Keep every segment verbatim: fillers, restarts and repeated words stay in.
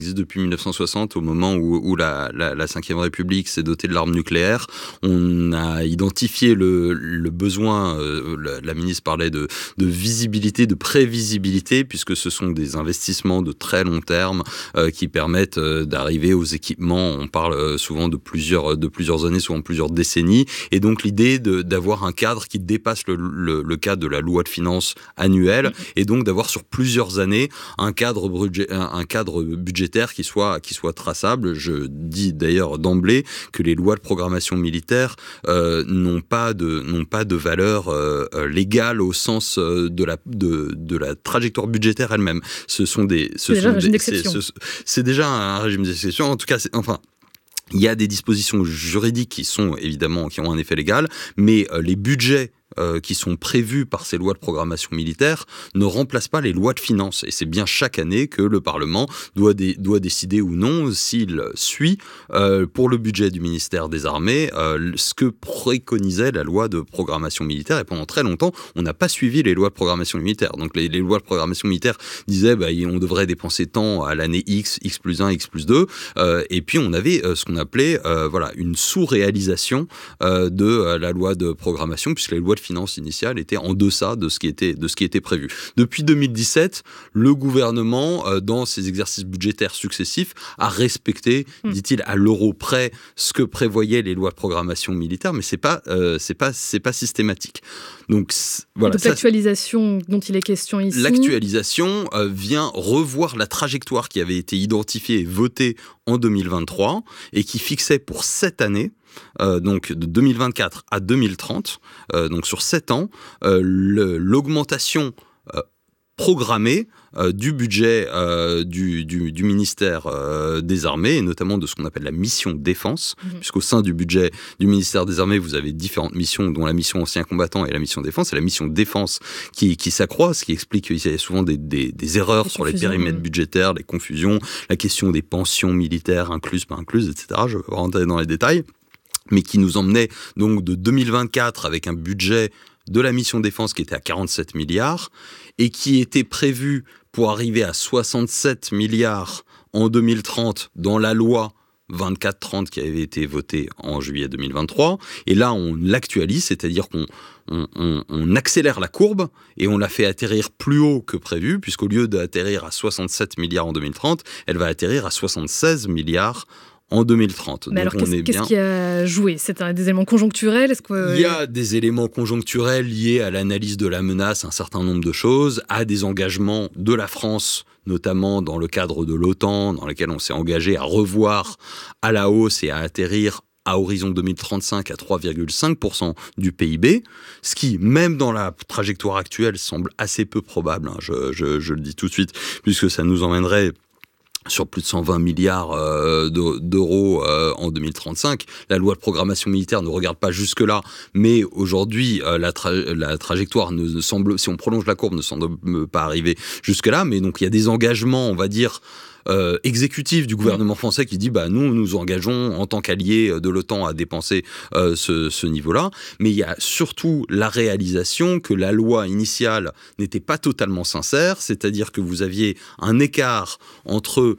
existe depuis mille neuf cent soixante, au moment où, où la, la, la cinquième République s'est dotée de l'arme nucléaire. On a identifié le, le besoin, euh, la, la ministre parlait de, de visibilité, de prévisibilité, puisque ce sont des investissements de très long terme euh, qui permettent euh, d'arriver aux équipements. On parle euh, souvent de plusieurs, de plusieurs années, souvent plusieurs décennies. Et donc l'idée de, d'avoir un cadre qui dépasse le, le, le cadre de la loi de finances annuelle, et donc d'avoir sur plusieurs années un cadre, budget, un, un cadre budgétaire qui soit, qui soit traçable. Je dis d'ailleurs d'emblée que les lois de programmation militaire euh, n'ont pas de, n'ont pas de valeur euh, légale au sens de la, de, de la trajectoire budgétaire elle-même. Ce sont des, ce c'est déjà sont un régime des, d'exception. c'est, ce, c'est déjà un régime d'exception. En tout cas, c'est, enfin, il y a des dispositions juridiques qui sont évidemment, qui ont un effet légal, mais euh, les budgets Euh, qui sont prévus par ces lois de programmation militaire ne remplacent pas les lois de finances. Et c'est bien chaque année que le Parlement doit, dé- doit décider ou non s'il suit euh, pour le budget du ministère des Armées euh, ce que préconisait la loi de programmation militaire. Et pendant très longtemps, on n'a pas suivi les lois de programmation militaire. Donc les, les lois de programmation militaire disaient bah, on devrait dépenser tant à l'année X, X plus un, X plus deux. Euh, et puis on avait euh, ce qu'on appelait euh, voilà, une sous-réalisation euh, de euh, la loi de programmation, puisque les lois de finances initiales étaient en deçà de ce qui était, de ce qui était prévu. Depuis deux mille dix-sept, le gouvernement, euh, dans ses exercices budgétaires successifs, a respecté, mmh. dit-il, à l'euro près ce que prévoyaient les lois de programmation militaire, mais c'est pas, euh, c'est pas, c'est pas systématique. Donc voilà. Donc l'actualisation dont il est question ici. L'actualisation euh, vient revoir la trajectoire qui avait été identifiée et votée en deux mille vingt-trois et qui fixait pour cette année, Euh, donc de deux mille vingt-quatre à deux mille trente, euh, donc sur sept ans, euh, le, l'augmentation euh, programmée euh, du budget euh, du, du, du ministère euh, des Armées, et notamment de ce qu'on appelle la mission défense, mmh. puisqu'au sein du budget du ministère des Armées, vous avez différentes missions, dont la mission anciens combattants et la mission défense. C'est la mission défense qui, qui s'accroît, ce qui explique qu'il y a souvent des, des, des erreurs les sur les périmètres mmh. budgétaires, les confusions, la question des pensions militaires incluses, pas incluses, et cetera. Je vais rentrer dans les détails, mais qui nous emmenait donc de deux mille vingt-quatre avec un budget de la mission défense qui était à quarante-sept milliards et qui était prévu pour arriver à soixante-sept milliards en deux mille trente dans la loi vingt-quatre trente qui avait été votée en juillet deux mille vingt-trois. Et là, on l'actualise, c'est-à-dire qu'on on, on, on accélère la courbe et on la fait atterrir plus haut que prévu, puisqu'au lieu d'atterrir à soixante-sept milliards en deux mille trente, elle va atterrir à soixante-seize milliards en deux mille trente. Mais donc alors, qu'est-ce, on est qu'est-ce bien... qui a joué ? C'est un, des éléments conjoncturels ? Est-ce que... Il y a des éléments conjoncturels liés à l'analyse de la menace, un certain nombre de choses, à des engagements de la France, notamment dans le cadre de l'OTAN, dans lequel on s'est engagé à revoir à la hausse et à atterrir à horizon deux mille trente-cinq à trois virgule cinq pour cent du P I B, ce qui, même dans la trajectoire actuelle, semble assez peu probable, hein, je, je, je le dis tout de suite, puisque ça nous emmènerait sur plus de cent vingt milliards euh, d'euros euh, en deux mille trente-cinq. La loi de programmation militaire ne regarde pas jusque-là, mais aujourd'hui, euh, la, tra- la trajectoire ne, ne semble, si on prolonge la courbe, ne semble pas arriver jusque-là. Mais donc, il y a des engagements, on va dire, Euh, exécutif du gouvernement français qui dit bah, nous nous engageons en tant qu'alliés de l'OTAN à dépenser euh, ce, ce niveau-là. Mais il y a surtout la réalisation que la loi initiale n'était pas totalement sincère, c'est-à-dire que vous aviez un écart entre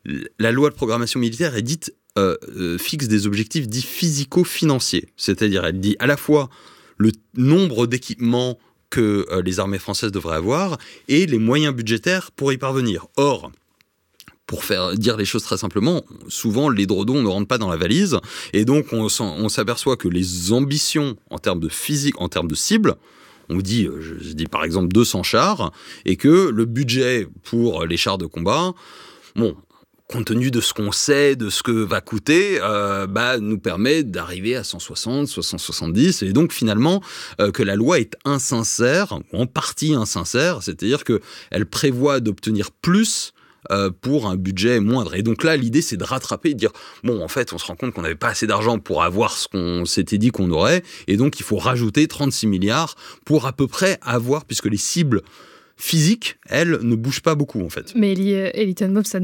la loi de programmation militaire est dite euh, euh, fixe des objectifs dits physico-financiers, c'est-à-dire elle dit à la fois le nombre d'équipements que euh, les armées françaises devraient avoir et les moyens budgétaires pour y parvenir. Or, pour faire dire les choses très simplement, souvent l'édredon ne rentre pas dans la valise et donc on, on s'aperçoit que les ambitions en termes de physique, en termes de cible, on dit, je dis par exemple deux cents chars, et que le budget pour les chars de combat, bon, compte tenu de ce qu'on sait, de ce que va coûter, euh, bah, nous permet d'arriver à cent soixante, cent soixante-dix, et donc finalement euh, que la loi est insincère, en partie insincère, c'est-à-dire qu'elle prévoit d'obtenir plus Euh, pour un budget moindre. Et donc là, l'idée, c'est de rattraper et de dire, bon, en fait, on se rend compte qu'on n'avait pas assez d'argent pour avoir ce qu'on s'était dit qu'on aurait, et donc il faut rajouter trente-six milliards pour à peu près avoir, puisque les cibles physiques, elles, ne bougent pas beaucoup, en fait. Mais Elie Tenenbaum, ça nous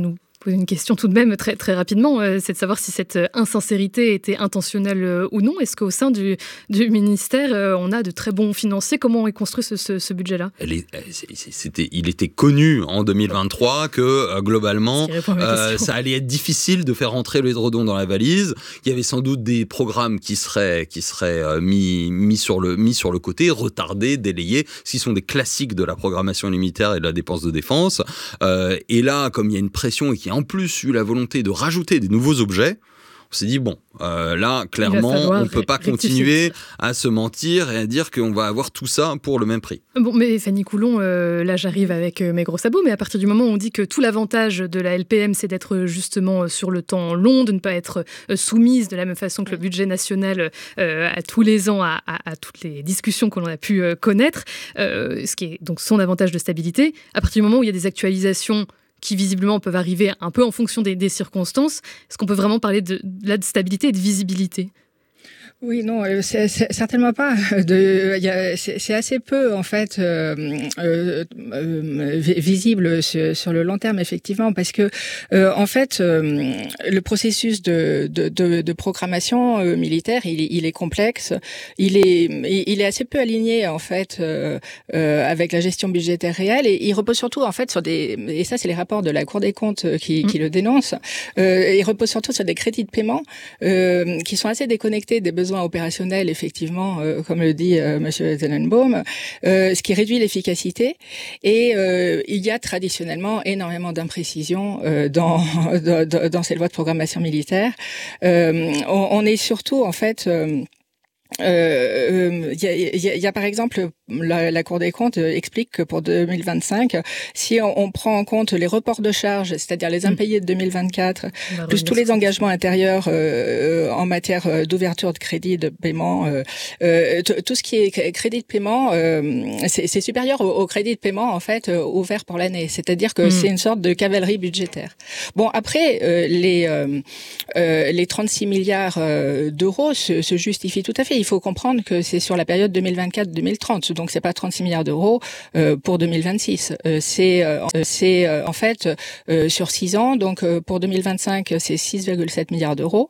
poser une question tout de même très, très rapidement, euh, c'est de savoir si cette insincérité était intentionnelle euh, ou non. Est-ce qu'au sein du, du ministère, euh, on a de très bons financiers? Comment est construit ce, ce, ce budget-là? Elle est, c'était, Il était connu en deux mille vingt-trois que euh, globalement, euh, ça allait être difficile de faire rentrer l'édredon dans la valise. Il y avait sans doute des programmes qui seraient, qui seraient euh, mis, mis, sur le, mis sur le côté, retardés, délayés, ce qui sont des classiques de la programmation militaire et de la dépense de défense. Euh, et là, comme il y a une pression et qu'il y a en plus eu la volonté de rajouter des nouveaux objets, on s'est dit, bon, euh, là, clairement, on ne peut pas continuer à se mentir et à dire qu'on va avoir tout ça pour le même prix. Bon, mais Fanny Coulon, euh, là, j'arrive avec euh, mes gros sabots, mais à partir du moment où on dit que tout l'avantage de la L P M, c'est d'être justement sur le temps long, de ne pas être euh, soumise de la même façon que le budget national euh, à tous les ans, à, à, à toutes les discussions que l'on a pu euh, connaître, euh, ce qui est donc son avantage de stabilité, à partir du moment où il y a des actualisations qui visiblement peuvent arriver un peu en fonction des, des circonstances, est-ce qu'on peut vraiment parler de, de, de stabilité et de visibilité ? Oui, non, c'est, c'est certainement pas. De, y a, c'est, c'est assez peu en fait euh, euh, euh, visible sur, sur le long terme, effectivement, parce que euh, en fait, euh, le processus de, de, de, de programmation euh, militaire, il, il est complexe, il est, il est assez peu aligné en fait euh, euh, avec la gestion budgétaire réelle, et il repose surtout en fait sur des, et ça c'est les rapports de la Cour des comptes qui, qui le dénoncent, euh, il repose surtout sur des crédits de paiement euh, qui sont assez déconnectés des besoins opérationnel, effectivement, euh, comme le dit euh, Monsieur Tenenbaum, euh, ce qui réduit l'efficacité. Et euh, il y a traditionnellement énormément d'imprécisions euh, dans, dans dans ces lois de programmation militaire. Euh, on, on est surtout en fait euh, Il euh, y, a, y, a, y a par exemple la, la Cour des comptes explique que pour deux mille vingt-cinq, si on, on prend en compte les reports de charges, c'est-à-dire les impayés de deux mille vingt-quatre, mmh. plus tous les engagements intérieurs euh, en matière d'ouverture de crédit de paiement, euh, euh, tout ce qui est crédit de paiement, euh, c'est, c'est supérieur au, au crédit de paiement en fait euh, ouvert pour l'année. C'est-à-dire que mmh. c'est une sorte de cavalerie budgétaire. Bon, après euh, les euh, euh, les trente-six milliards euh, d'euros se, se justifient tout à fait. Il faut comprendre que c'est sur la période deux mille vingt-quatre deux mille trente, donc c'est pas trente-six milliards d'euros euh, pour deux mille vingt-six. Euh, c'est euh, c'est euh, en fait euh, sur six ans, donc euh, pour deux mille vingt-cinq c'est six virgule sept milliards d'euros.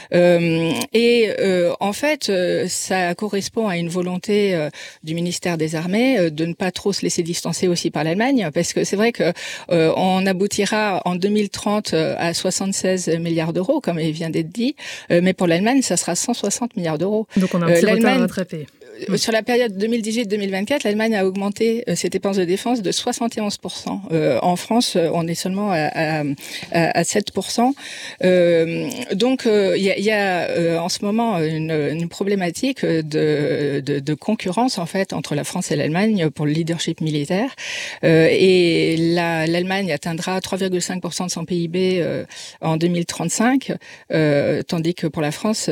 Euh, et euh, en fait euh, ça correspond à une volonté euh, du ministère des Armées euh, de ne pas trop se laisser distancer aussi par l'Allemagne, parce que c'est vrai que euh, on aboutira en deux mille trente euh, à soixante-seize milliards d'euros, comme il vient d'être dit, euh, mais pour l'Allemagne ça sera cent soixante milliards d'euros. Donc on a un petit euh, retard à rattraper. Euh, sur la période deux mille dix-huit deux mille vingt-quatre, l'Allemagne a augmenté euh, ses dépenses de défense de soixante et onze pour cent. Euh, en France, euh, on est seulement à, à, à sept pour cent. Euh, donc, il euh, y a, y a euh, en ce moment une, une problématique de, de, de concurrence en fait entre la France et l'Allemagne pour le leadership militaire. Euh, et la, l'Allemagne atteindra trois virgule cinq pour cent de son P I B euh, en deux mille trente-cinq, euh, tandis que pour la France,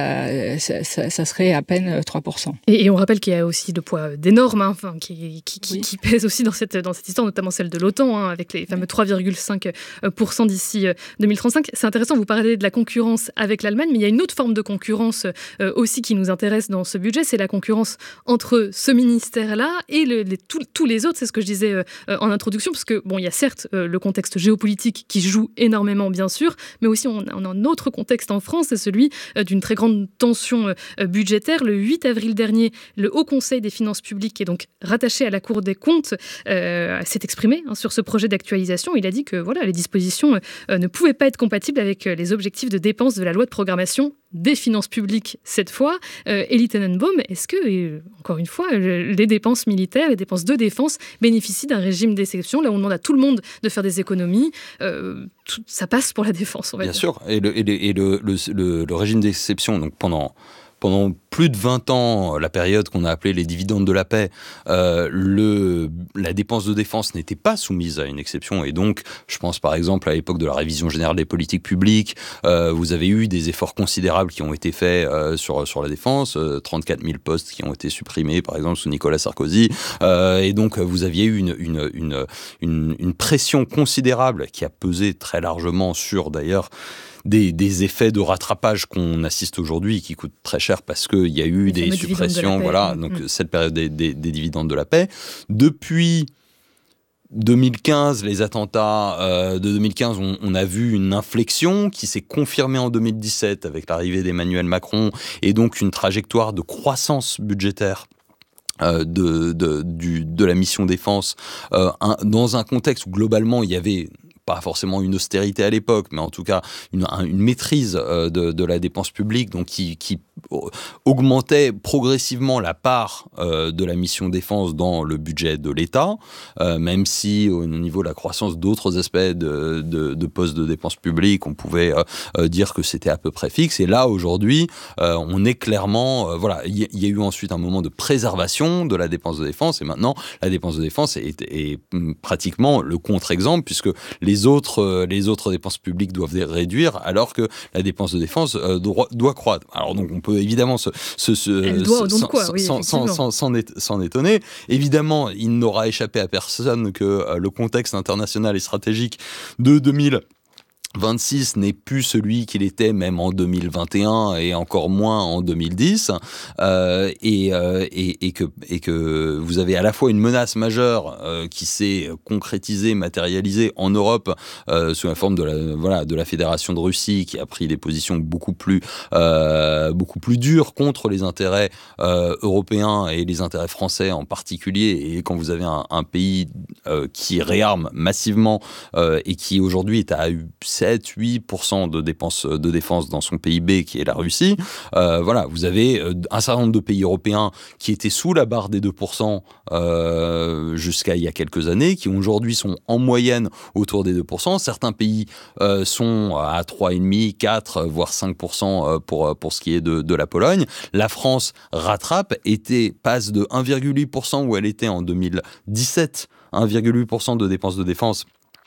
ça, ça, ça, ça serait à peine trois pour cent. Et, et on rappelle qu'il y a aussi le poids des normes hein, enfin, qui, qui, qui, oui. qui pèsent aussi dans cette, dans cette histoire, notamment celle de l'OTAN, hein, avec les fameux trois virgule cinq pour cent d'ici deux mille trente-cinq. C'est intéressant, vous parlez de la concurrence avec l'Allemagne, mais il y a une autre forme de concurrence euh, aussi qui nous intéresse dans ce budget, c'est la concurrence entre ce ministère-là et le, les, tous, tous les autres, c'est ce que je disais euh, en introduction, parce que bon, il y a certes euh, le contexte géopolitique qui joue énormément, bien sûr, mais aussi on, on a un autre contexte en France, c'est celui euh, d'une très grande tension euh, budgétaire. Le huit avril dernier, le Haut Conseil des finances publiques, qui est donc rattaché à la Cour des comptes, euh, s'est exprimé hein, sur ce projet d'actualisation. Il a dit que voilà, les dispositions euh, ne pouvaient pas être compatibles avec les objectifs de dépenses de la loi de programmation des finances publiques cette fois. Euh, Elie Tenenbaum, est-ce que, euh, encore une fois, les dépenses militaires, les dépenses de défense bénéficient d'un régime d'exception, là où on demande à tout le monde de faire des économies, euh, tout, ça passe pour la défense, on va Bien dire. sûr, et le, et le, et le, le, le, le régime d'exception, donc pendant... Pendant plus de vingt ans, la période qu'on a appelée les dividendes de la paix, euh, le, la dépense de défense n'était pas soumise à une exception. Et donc, je pense par exemple à l'époque de la révision générale des politiques publiques, euh, vous avez eu des efforts considérables qui ont été faits euh, sur, sur la défense, euh, trente-quatre mille postes qui ont été supprimés, par exemple, sous Nicolas Sarkozy. Euh, et donc, vous aviez eu une, une, une, une, une pression considérable qui a pesé très largement sur, d'ailleurs, Des, des effets de rattrapage qu'on assiste aujourd'hui qui coûtent très cher parce qu'il y a eu des suppressions, voilà, donc mmh. cette période des, des, des dividendes de la paix. Depuis deux mille quinze, les attentats euh, de deux mille quinze, on, on a vu une inflexion qui s'est confirmée en deux mille dix-sept avec l'arrivée d'Emmanuel Macron et donc une trajectoire de croissance budgétaire euh, de, de, du, de la mission défense euh, un, dans un contexte où globalement il y avait pas forcément une austérité à l'époque, mais en tout cas une, une maîtrise euh, de, de la dépense publique, donc qui, qui augmentait progressivement la part euh, de la mission défense dans le budget de l'État, euh, même si au niveau de la croissance d'autres aspects de, de, de postes de dépenses publiques, on pouvait euh, dire que c'était à peu près fixe. Et là, aujourd'hui, euh, on est clairement... Euh, voilà, il y, y a eu ensuite un moment de préservation de la dépense de défense, et maintenant, la dépense de défense est, est, est pratiquement le contre-exemple, puisque les autres, les autres dépenses publiques doivent réduire, alors que la dépense de défense euh, doit, doit croître. Alors donc, on peut évidemment se, se, se, Elle doit, se, donc quoi, sans, oui, sans, sans, sans, sans, s'en étonner. Évidemment, il n'aura échappé à personne que euh, le contexte international et stratégique de deux mille vingt-six n'est plus celui qu'il était même en deux mille vingt et un et encore moins en deux mille dix, euh, et, euh, et, et, que, et que vous avez à la fois une menace majeure euh, qui s'est concrétisée, matérialisée en Europe euh, sous la forme de la, voilà, de la Fédération de Russie qui a pris des positions beaucoup plus, euh, beaucoup plus dures contre les intérêts euh, européens et les intérêts français en particulier. Et quand vous avez un, un pays euh, qui réarme massivement euh, et qui aujourd'hui est à sept à huit pour cent de dépenses de défense dans son P I B, qui est la Russie. Euh, voilà, vous avez un certain nombre de pays européens qui étaient sous la barre des deux pour cent euh, jusqu'à il y a quelques années, qui aujourd'hui sont en moyenne autour des deux pour cent. Certains pays euh, sont à trois virgule cinq, quatre, voire cinq pour cent pour, pour ce qui est de, de la Pologne. La France rattrape, était, passe de un virgule huit pour cent où elle était en deux mille dix-sept, un virgule huit pour cent de dépenses de défense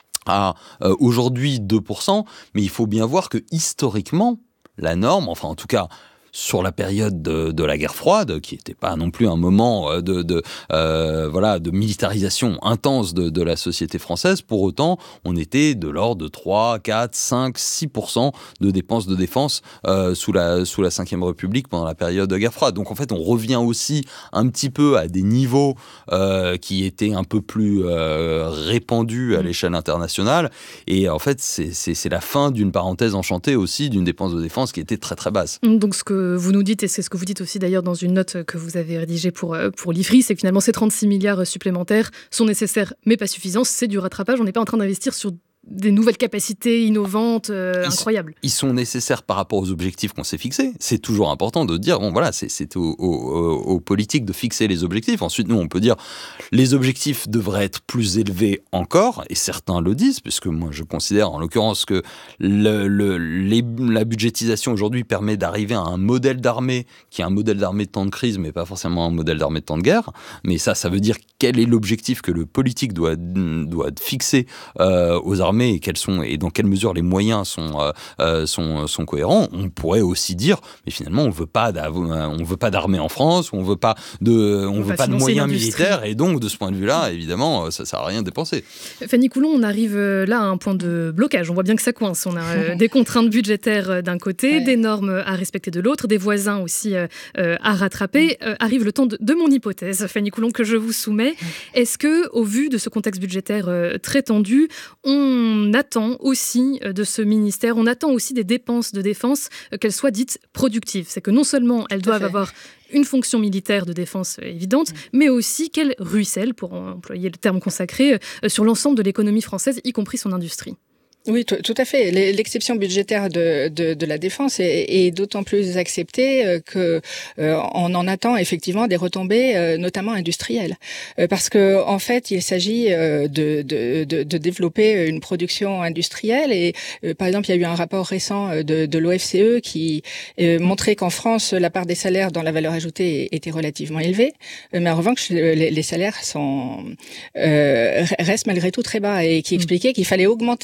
à euh, aujourd'hui deux pour cent, mais il faut bien voir que historiquement, la norme, enfin en tout cas sur la période de, de la guerre froide, qui n'était pas non plus un moment de, de, euh, voilà, de militarisation intense de, de la société française, pour autant, on était de l'ordre de trois, quatre, cinq, six pour cent de dépenses de défense euh, sous la, sous la cinquième République pendant la période de guerre froide. Donc en fait, on revient aussi un petit peu à des niveaux euh, qui étaient un peu plus euh, répandus à l'échelle internationale. Et en fait, c'est, c'est, c'est la fin d'une parenthèse enchantée aussi d'une dépense de défense qui était très très basse. Donc ce que vous nous dites, et c'est ce que vous dites aussi d'ailleurs dans une note que vous avez rédigée pour, pour l'I F R I, c'est que finalement ces trente-six milliards supplémentaires sont nécessaires mais pas suffisants, c'est du rattrapage, on n'est pas en train d'investir sur des nouvelles capacités innovantes, euh, ils incroyables. Ils sont nécessaires par rapport aux objectifs qu'on s'est fixés. C'est toujours important de dire, bon voilà, c'est, c'est aux, aux, aux politiques de fixer les objectifs. Ensuite, nous, on peut dire, les objectifs devraient être plus élevés encore, et certains le disent, puisque moi, je considère en l'occurrence que le, le, les, la budgétisation aujourd'hui permet d'arriver à un modèle d'armée qui est un modèle d'armée de temps de crise, mais pas forcément un modèle d'armée de temps de guerre. Mais ça, ça veut dire quel est l'objectif que le politique doit, doit fixer euh, aux armées et, quels sont, et dans quelle mesure les moyens sont, euh, sont, sont cohérents. On pourrait aussi dire, mais finalement, on veut pas on veut pas d'armée en France, on ne veut pas de, on on veut pas de moyens militaires, et donc, de ce point de vue-là, évidemment, ça ne sert à rien de dépenser. Fanny Coulon, on arrive là à un point de blocage. On voit bien que ça coince. On a euh, des contraintes budgétaires d'un côté, ouais. des normes à respecter de l'autre, des voisins aussi euh, à rattraper. Euh, arrive le temps de, de mon hypothèse, Fanny Coulon, que je vous soumets. Est-ce que, au vu de ce contexte budgétaire euh, très tendu, on On attend aussi de ce ministère, on attend aussi des dépenses de défense, qu'elles soient dites productives. C'est que non seulement elles doivent avoir une fonction militaire de défense évidente, mais aussi qu'elles ruissellent, pour employer le terme consacré, sur l'ensemble de l'économie française, y compris son industrie. Oui, tout, tout à fait. L'exception budgétaire de, de, de la défense est, est d'autant plus acceptée que euh, on en attend effectivement des retombées, euh, notamment industrielles, euh, parce que en fait, il s'agit euh, de, de, de, de développer une production industrielle. Et euh, par exemple, il y a eu un rapport récent de, de l'O F C E qui euh, montrait qu'en France, la part des salaires dans la valeur ajoutée était relativement élevée, mais en revanche, les, les salaires sont euh, restent malgré tout très bas, et qui expliquait qu'il fallait augmenter la production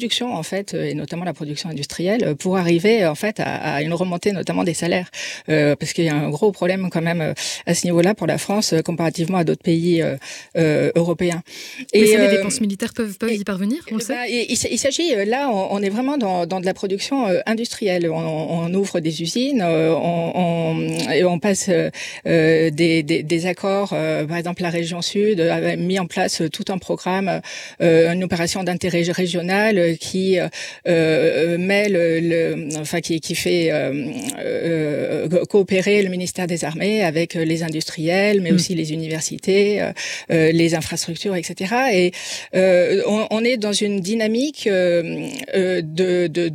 production en fait, et notamment la production industrielle, pour arriver en fait à, à une remontée notamment des salaires, euh, parce qu'il y a un gros problème quand même à ce niveau-là pour la France comparativement à d'autres pays euh, euh, européens. Et Mais ça, euh, les dépenses militaires peuvent, peuvent et, y parvenir, on le sait. Bah, il, il s'agit là, on, on est vraiment dans, dans de la production euh, industrielle. On, on ouvre des usines, euh, on, on, et on passe euh, des, des, des accords. Euh, par exemple, la région Sud a mis en place tout un programme, euh, une opération d'intérêt régional qui euh, met le, le, enfin qui, qui fait euh, euh, coopérer le ministère des Armées avec les industriels, mais mmh. aussi les universités, euh, les infrastructures, et cetera. Et euh, on, on est dans une dynamique euh, de, de